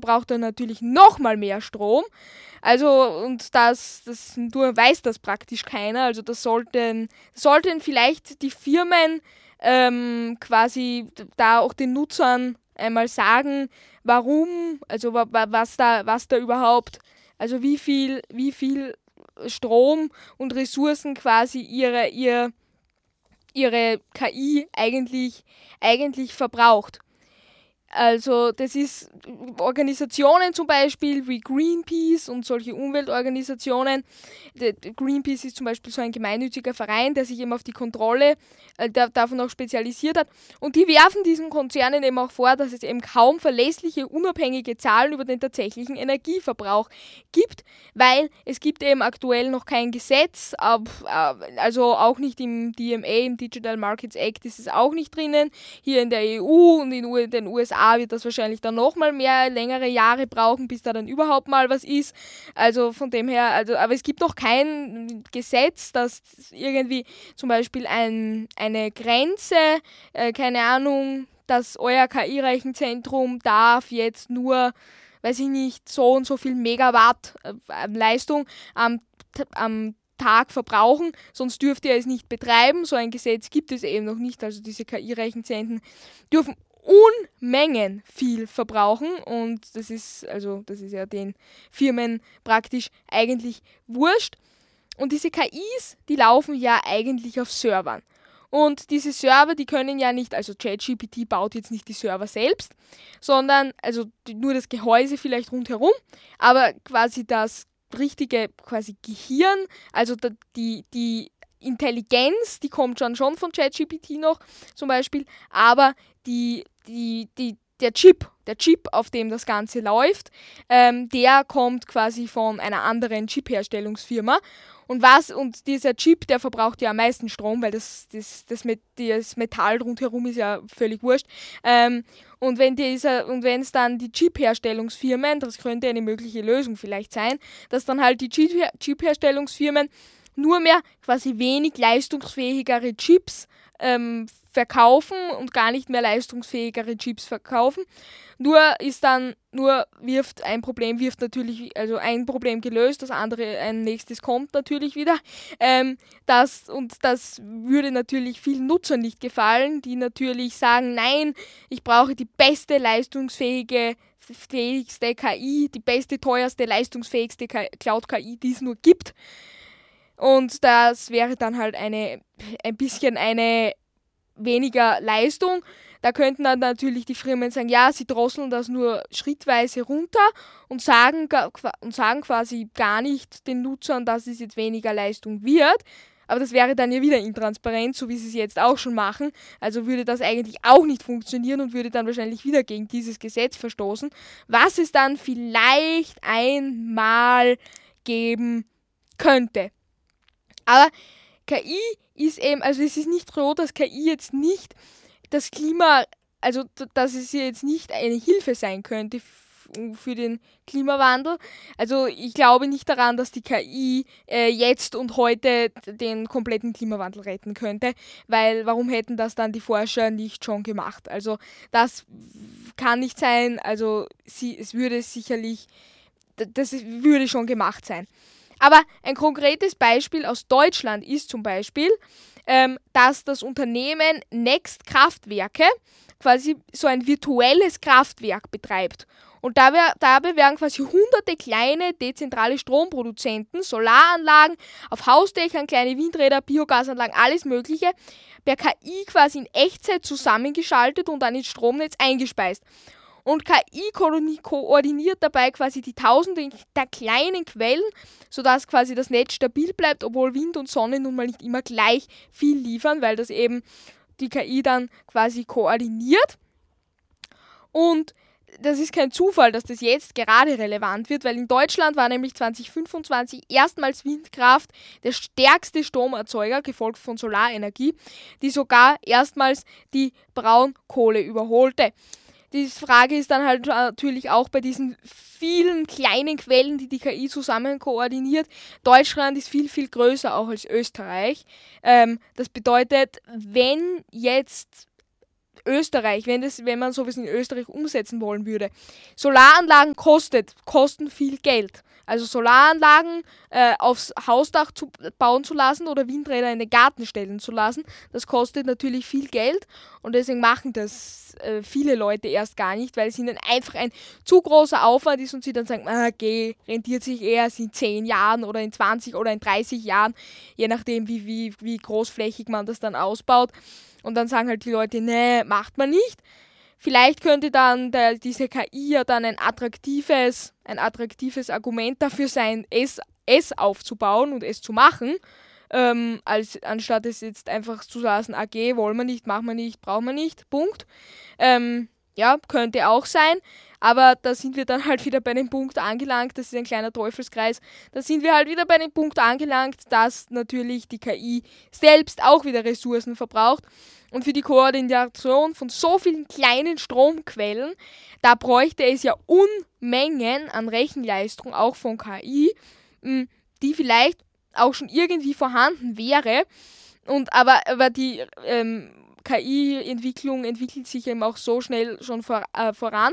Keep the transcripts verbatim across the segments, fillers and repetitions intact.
verbraucht er natürlich nochmal mehr Strom. Also, und das, das nur weiß das praktisch keiner. Also das sollten, sollten vielleicht die Firmen ähm, quasi da auch den Nutzern einmal sagen, warum, also wa- wa- was da, was da überhaupt, also wie viel, wie viel Strom und Ressourcen quasi ihre, ihr, ihre K I eigentlich, eigentlich verbraucht. Also das ist Organisationen zum Beispiel wie Greenpeace und solche Umweltorganisationen. Der- der Greenpeace ist zum Beispiel so ein gemeinnütziger Verein, der sich eben auf die Kontrolle äh, da- davon auch spezialisiert hat. Und die werfen diesen Konzernen eben auch vor, dass es eben kaum verlässliche, unabhängige Zahlen über den tatsächlichen Energieverbrauch gibt, weil es gibt eben aktuell noch kein Gesetz, ab, äh, also auch nicht im D M A, im Digital Markets Act ist es auch nicht drinnen. Hier in der E U und in U- den U S A wird das wahrscheinlich dann nochmal mehr längere Jahre brauchen, bis da dann überhaupt mal was ist. Also von dem her, also, aber es gibt noch kein Gesetz, das irgendwie zum Beispiel ein, eine Grenze, äh, keine Ahnung, dass euer K I-Rechenzentrum darf jetzt nur, weiß ich nicht, so und so viel Megawatt äh, Leistung am, am Tag verbrauchen, sonst dürft ihr es nicht betreiben. So ein Gesetz gibt es eben noch nicht. Also diese K I-Rechenzentren dürfen Unmengen viel verbrauchen und das ist, also das ist ja den Firmen praktisch eigentlich wurscht. Und diese K Is, die laufen ja eigentlich auf Servern. Und diese Server, die können ja nicht, also ChatGPT baut jetzt nicht die Server selbst, sondern also nur das Gehäuse vielleicht rundherum, aber quasi das richtige quasi Gehirn, also die, die Intelligenz, die kommt schon schon von ChatGPT noch zum Beispiel, aber die, die, die, der Chip, der Chip, auf dem das Ganze läuft, ähm, der kommt quasi von einer anderen Chip-Herstellungsfirma. Und was, und dieser Chip, der verbraucht ja am meisten Strom, weil das, das, das, Met, das Metall rundherum ist ja völlig wurscht. Ähm, und wenn dieser, und wenn es dann die Chip-Herstellungsfirmen, das könnte eine mögliche Lösung vielleicht sein, dass dann halt die Chip-Herstellungsfirmen nur mehr quasi wenig leistungsfähigere Chips ähm, verkaufen und gar nicht mehr leistungsfähigere Chips verkaufen. Nur ist dann, nur wirft ein Problem, wirft natürlich, also ein Problem gelöst, das andere, ein nächstes kommt natürlich wieder. Ähm, das, und das würde natürlich vielen Nutzern nicht gefallen, die natürlich sagen, nein, ich brauche die beste leistungsfähige fähigste K I, die beste, teuerste, leistungsfähigste Cloud-K I, die es nur gibt. Und das wäre dann halt eine, ein bisschen eine weniger Leistung. Da könnten dann natürlich die Firmen sagen, ja, sie drosseln das nur schrittweise runter und sagen, und sagen quasi gar nicht den Nutzern, dass es jetzt weniger Leistung wird. Aber das wäre dann ja wieder intransparent, so wie sie es jetzt auch schon machen. Also würde das eigentlich auch nicht funktionieren und würde dann wahrscheinlich wieder gegen dieses Gesetz verstoßen, was es dann vielleicht einmal geben könnte. Aber K I ist eben, also es ist nicht so, dass K I jetzt nicht das Klima, also dass es jetzt nicht eine Hilfe sein könnte für den Klimawandel. Also ich glaube nicht daran, dass die K I äh, jetzt und heute den kompletten Klimawandel retten könnte, weil warum hätten das dann die Forscher nicht schon gemacht? Also das kann nicht sein, also sie, es würde sicherlich, das würde schon gemacht sein. Aber ein konkretes Beispiel aus Deutschland ist zum Beispiel, ähm, dass das Unternehmen Next Kraftwerke quasi so ein virtuelles Kraftwerk betreibt. Und dabei, dabei werden quasi hunderte kleine dezentrale Stromproduzenten, Solaranlagen auf Hausdächern, kleine Windräder, Biogasanlagen, alles Mögliche, per K I quasi in Echtzeit zusammengeschaltet und dann ins Stromnetz eingespeist. Und K I koordiniert dabei quasi die Tausende der kleinen Quellen, sodass quasi das Netz stabil bleibt, obwohl Wind und Sonne nun mal nicht immer gleich viel liefern, weil das eben die K I dann quasi koordiniert. Und das ist kein Zufall, dass das jetzt gerade relevant wird, weil in Deutschland war nämlich zwanzig fünfundzwanzig erstmals Windkraft der stärkste Stromerzeuger, gefolgt von Solarenergie, die sogar erstmals die Braunkohle überholte. Die Frage ist dann halt natürlich auch bei diesen vielen kleinen Quellen, die die K I zusammen koordiniert. Deutschland ist viel, viel größer auch als Österreich. Ähm, das bedeutet, wenn jetzt Österreich, wenn, das, wenn man sowas in Österreich umsetzen wollen würde, Solaranlagen kostet, kosten viel Geld. Also Solaranlagen äh, aufs Hausdach zu, bauen zu lassen oder Windräder in den Garten stellen zu lassen, das kostet natürlich viel Geld und deswegen machen das äh, viele Leute erst gar nicht, weil es ihnen einfach ein zu großer Aufwand ist und sie dann sagen, ah, okay, rentiert sich eher in zehn Jahren oder in zwanzig oder in dreißig Jahren, je nachdem wie, wie, wie großflächig man das dann ausbaut. Und dann sagen halt die Leute, nee, macht man nicht. Vielleicht könnte dann der, diese K I ja dann ein attraktives, ein attraktives Argument dafür sein, es, es aufzubauen und es zu machen, ähm, als, anstatt es jetzt einfach zu lassen, A G, wollen wir nicht, machen wir nicht, brauchen wir nicht, Punkt. Ähm, ja, könnte auch sein, aber da sind wir dann halt wieder bei dem Punkt angelangt, das ist ein kleiner Teufelskreis, da sind wir halt wieder bei dem Punkt angelangt, dass natürlich die K I selbst auch wieder Ressourcen verbraucht. Und für die Koordination von so vielen kleinen Stromquellen, da bräuchte es ja Unmengen an Rechenleistung, auch von K I, die vielleicht auch schon irgendwie vorhanden wäre. Und aber, aber die ähm, K I-Entwicklung entwickelt sich eben auch so schnell schon vor, äh, voran.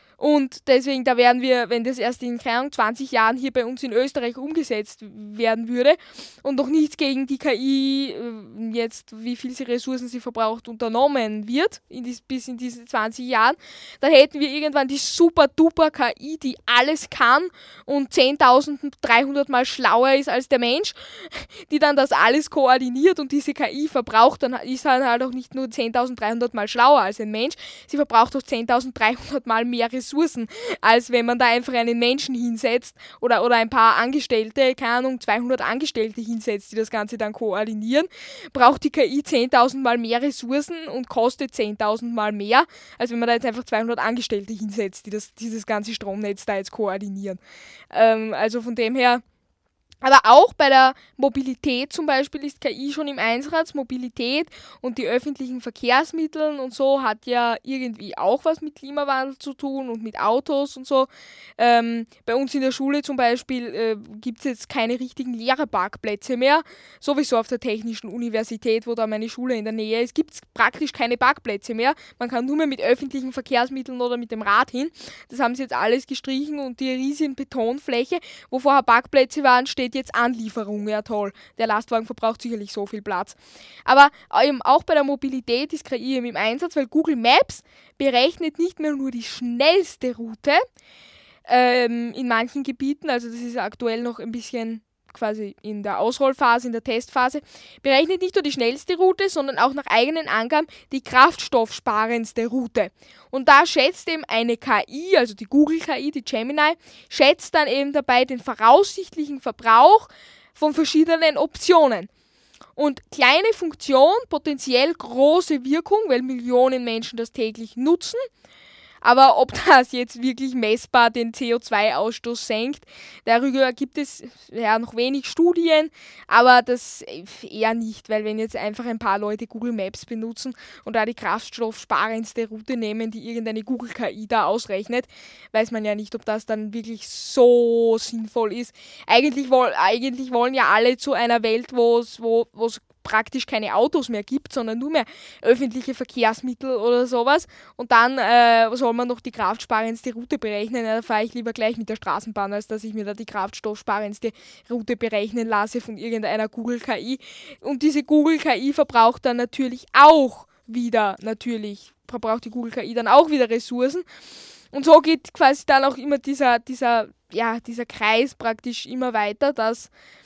Und deswegen, da werden wir, wenn das erst in keine Ahnung, zwanzig Jahren hier bei uns in Österreich umgesetzt werden würde und noch nichts gegen die K I äh, jetzt, wie viel sie Ressourcen sie verbraucht, unternommen wird, in dies, bis in diese zwanzig Jahren, dann hätten wir irgendwann die super-duper K I, die alles kann und zehntausenddreihundert Mal schlauer ist als der Mensch, die dann das alles koordiniert und diese K I verbraucht, dann ist dann halt auch nicht nur zehntausenddreihundert Mal schlauer als ein Mensch, sie verbraucht auch zehntausenddreihundert Mal mehr Ressourcen, als wenn man da einfach einen Menschen hinsetzt oder, oder ein paar Angestellte, keine Ahnung, zweihundert Angestellte hinsetzt, die das Ganze dann koordinieren, braucht die K I zehntausend Mal mehr Ressourcen und kostet zehntausend Mal mehr, als wenn man da jetzt einfach zweihundert Angestellte hinsetzt, die das, dieses ganze Stromnetz da jetzt koordinieren. Ähm, also von dem her. Aber auch bei der Mobilität zum Beispiel ist K I schon im Einsatz. Mobilität und die öffentlichen Verkehrsmittel und so hat ja irgendwie auch was mit Klimawandel zu tun und mit Autos und so. Ähm, bei uns in der Schule zum Beispiel äh, gibt es jetzt keine richtigen Lehrerparkplätze mehr. Sowieso auf der Technischen Universität, wo da meine Schule in der Nähe ist, gibt es praktisch keine Parkplätze mehr. Man kann nur mehr mit öffentlichen Verkehrsmitteln oder mit dem Rad hin. Das haben sie jetzt alles gestrichen und die riesigen Betonfläche, wo vorher Parkplätze waren, steht jetzt Anlieferung, ja toll. Der Lastwagen verbraucht sicherlich so viel Platz. Aber eben auch bei der Mobilität ist K I eben im Einsatz, weil Google Maps berechnet nicht mehr nur die schnellste Route ähm, in manchen Gebieten, also das ist aktuell noch ein bisschen quasi in der Ausrollphase, in der Testphase, berechnet nicht nur die schnellste Route, sondern auch nach eigenen Angaben die kraftstoffsparendste Route. Und da schätzt eben eine K I, also die Google-K I, die Gemini, schätzt dann eben dabei den voraussichtlichen Verbrauch von verschiedenen Optionen. Und kleine Funktion, potenziell große Wirkung, weil Millionen Menschen das täglich nutzen. Aber ob das jetzt wirklich messbar den C O zwei Ausstoß senkt, darüber gibt es ja noch wenig Studien, aber das eher nicht, weil wenn jetzt einfach ein paar Leute Google Maps benutzen und da die kraftstoffsparendste Route nehmen, die irgendeine Google-K I da ausrechnet, weiß man ja nicht, ob das dann wirklich so sinnvoll ist. Eigentlich, woll, eigentlich wollen ja alle zu einer Welt, wo es wo, praktisch keine Autos mehr gibt, sondern nur mehr öffentliche Verkehrsmittel oder sowas. Und dann äh, soll man noch die kraftsparendste Route berechnen. Ja, da fahre ich lieber gleich mit der Straßenbahn, als dass ich mir da die kraftstoffsparendste Route berechnen lasse von irgendeiner Google-K I. Und diese Google-K I verbraucht dann natürlich auch wieder, natürlich verbraucht die Google-K I dann auch wieder Ressourcen. Und so geht quasi dann auch immer dieser, dieser, ja, dieser Kreis praktisch immer weiter, dass,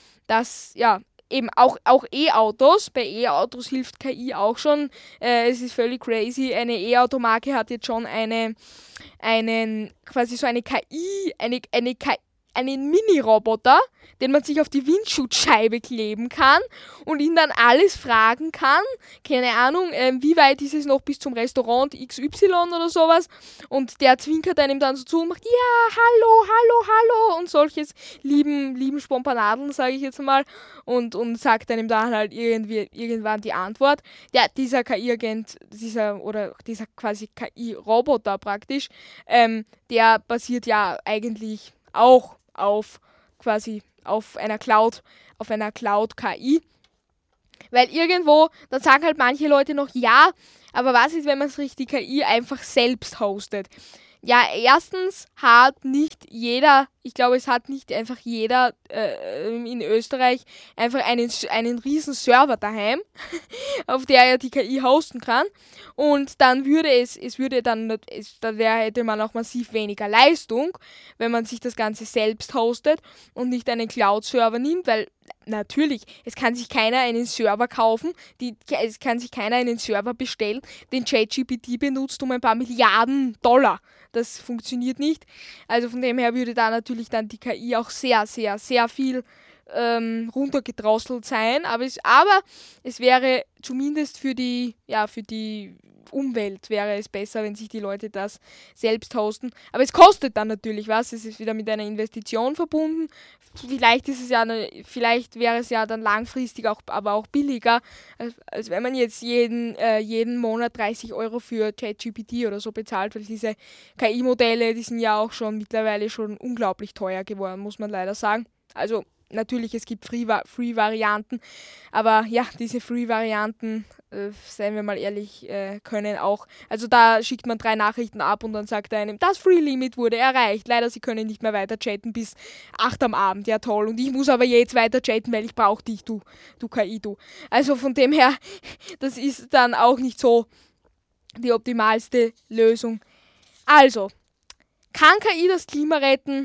dass ja, eben auch, auch E-Autos, bei E-Autos hilft K I auch schon, äh, es ist völlig crazy, eine E-Automarke hat jetzt schon eine, einen, quasi so eine K I, eine, eine K I, einen Mini-Roboter, den man sich auf die Windschutzscheibe kleben kann und ihn dann alles fragen kann, keine Ahnung, äh, wie weit ist es noch bis zum Restaurant X Y oder sowas, und der zwinkert einem dann so zu und macht, ja, hallo, hallo, hallo und solches lieben, lieben Spompanadeln, sage ich jetzt mal, und, und sagt einem dann halt irgendwie, irgendwann die Antwort. Ja, dieser K I-Agent, dieser, oder dieser quasi K I-Roboter praktisch, ähm, der basiert ja eigentlich auch auf quasi auf einer Cloud, auf einer Cloud-K I, Weil irgendwo, dann sagen halt manche Leute noch, ja, aber was ist, wenn man sich die K I einfach selbst hostet? Ja, erstens hat nicht jeder, ich glaube, es hat nicht einfach jeder äh, in Österreich einfach einen, einen riesen Server daheim, auf der er die K I hosten kann. Und dann würde es, es würde dann, es, da wär, hätte man auch massiv weniger Leistung, wenn man sich das Ganze selbst hostet und nicht einen Cloud-Server nimmt, weil natürlich, es kann sich keiner einen Server kaufen, die, es kann sich keiner einen Server bestellen, den ChatGPT benutzt um ein paar Milliarden Dollar. Das funktioniert nicht. Also von dem her würde da natürlich dann die K I auch sehr, sehr, sehr viel ähm, runtergedrosselt sein. Aber es, aber es wäre zumindest für die, ja, für die Umwelt wäre es besser, wenn sich die Leute das selbst hosten. Aber es kostet dann natürlich was. Es ist wieder mit einer Investition verbunden. Vielleicht ist es ja, vielleicht wäre es ja dann langfristig auch, aber auch billiger, als, als wenn man jetzt jeden, äh, jeden Monat dreißig Euro für ChatGPT oder so bezahlt, weil diese K I-Modelle, die sind ja auch schon mittlerweile schon unglaublich teuer geworden, muss man leider sagen. Also natürlich, es gibt Free-Varianten, aber ja, diese Free-Varianten, äh, seien wir mal ehrlich, äh, können auch, also da schickt man drei Nachrichten ab und dann sagt er einem, das Free-Limit wurde erreicht, leider, Sie können nicht mehr weiter chatten bis acht am Abend, ja toll, und ich muss aber jetzt weiter chatten, weil ich brauche dich, du, du K I, du. Also von dem her, das ist dann auch nicht so die optimalste Lösung. Also, kann K I das Klima retten?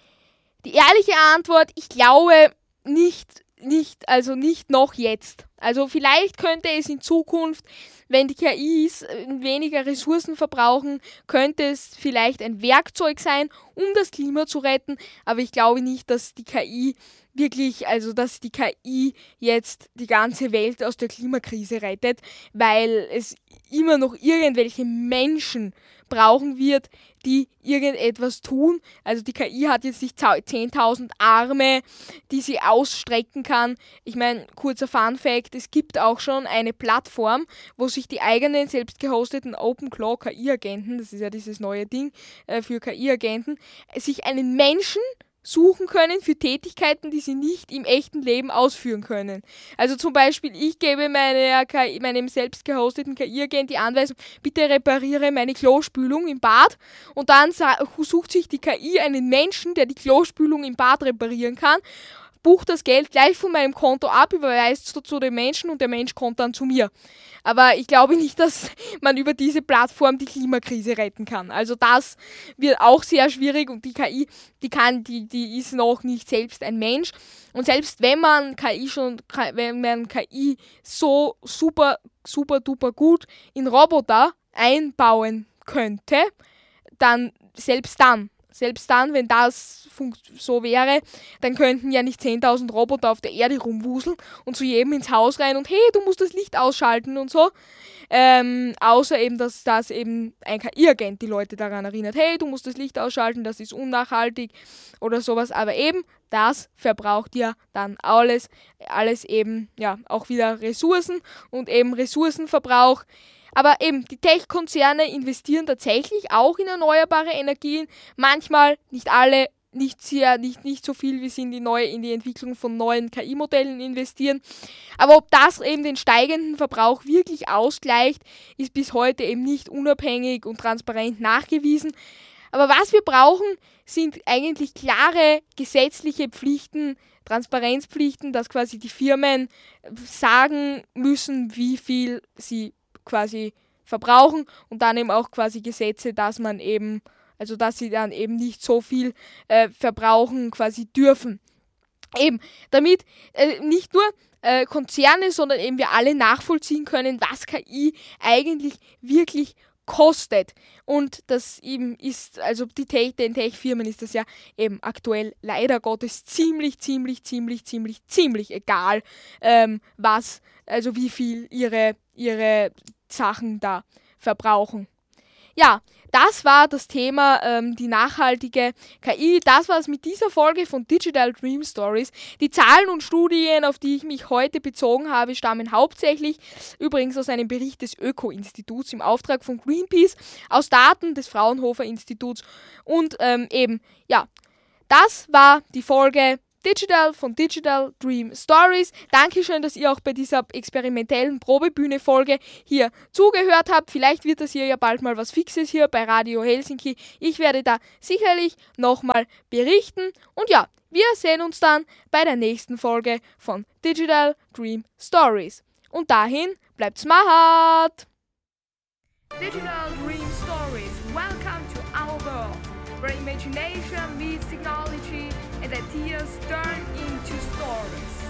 Die ehrliche Antwort, ich glaube nicht, nicht, also nicht noch jetzt. Also vielleicht könnte es in Zukunft, wenn die K Is weniger Ressourcen verbrauchen, könnte es vielleicht ein Werkzeug sein, um das Klima zu retten. Aber ich glaube nicht, dass die K I wirklich, also dass die K I jetzt die ganze Welt aus der Klimakrise rettet, weil es immer noch irgendwelche Menschen brauchen wird, die irgendetwas tun. Also die K I hat jetzt nicht zehntausend Arme, die sie ausstrecken kann. Ich meine, kurzer Fun-Fact, es gibt auch schon eine Plattform, wo sich die eigenen selbst gehosteten OpenClaw K I-Agenten, das ist ja dieses neue Ding äh, für K I-Agenten, sich einen Menschen suchen können für Tätigkeiten, die sie nicht im echten Leben ausführen können. Also zum Beispiel, ich gebe meine K I, meinem selbst gehosteten K I-Agent die Anweisung, bitte repariere meine Klospülung im Bad, und dann sucht sich die K I einen Menschen, der die Klospülung im Bad reparieren kann, bucht das Geld gleich von meinem Konto ab, überweist es zu dem Menschen und der Mensch kommt dann zu mir. Aber ich glaube nicht, dass man über diese Plattform die Klimakrise retten kann. Also das wird auch sehr schwierig, und die K I, die kann, die, die ist noch nicht selbst ein Mensch. Und selbst wenn man K I schon, wenn man K I so super, super duper gut in Roboter einbauen könnte, dann selbst dann, Selbst dann, wenn das so wäre, dann könnten ja nicht zehntausend Roboter auf der Erde rumwuseln und zu jedem ins Haus rein und hey, du musst das Licht ausschalten und so. Ähm, außer eben, dass das eben ein K I-Agent die Leute daran erinnert, hey, du musst das Licht ausschalten, das ist unnachhaltig oder sowas. Aber eben, das verbraucht ja dann alles, alles eben, ja, auch wieder Ressourcen und eben Ressourcenverbrauch. Aber eben, die Tech-Konzerne investieren tatsächlich auch in erneuerbare Energien. Manchmal, nicht alle, nicht sehr, nicht, nicht so viel, wie sie in die, neue, in die Entwicklung von neuen K I-Modellen investieren. Aber ob das eben den steigenden Verbrauch wirklich ausgleicht, ist bis heute eben nicht unabhängig und transparent nachgewiesen. Aber was wir brauchen, sind eigentlich klare gesetzliche Pflichten, Transparenzpflichten, dass quasi die Firmen sagen müssen, wie viel sie quasi verbrauchen, und dann eben auch quasi Gesetze, dass man eben, also dass sie dann eben nicht so viel äh, verbrauchen quasi dürfen. Eben, damit äh, nicht nur äh, Konzerne, sondern eben wir alle nachvollziehen können, was K I eigentlich wirklich kostet. Und das eben ist, also die Tech, den Tech-Firmen ist das ja eben aktuell leider Gottes ziemlich, ziemlich, ziemlich, ziemlich, ziemlich egal, ähm, was, also wie viel ihre, ihre Sachen da verbrauchen. Ja, das war das Thema, ähm, die nachhaltige K I. Das war es mit dieser Folge von Digital Dream Stories. Die Zahlen und Studien, auf die ich mich heute bezogen habe, stammen hauptsächlich übrigens aus einem Bericht des Öko-Instituts im Auftrag von Greenpeace, aus Daten des Fraunhofer Instituts und ähm, eben, ja, das war die Folge Digital von Digital Dream Stories. Dankeschön, dass ihr auch bei dieser experimentellen Probebühne-Folge hier zugehört habt. Vielleicht wird das hier ja bald mal was Fixes hier bei Radio Helsinki. Ich werde da sicherlich nochmal berichten. Und ja, wir sehen uns dann bei der nächsten Folge von Digital Dream Stories. Und dahin bleibt smart! Digital Dream Stories, welcome to our world, where imagination meets technology and ideas turn into stories.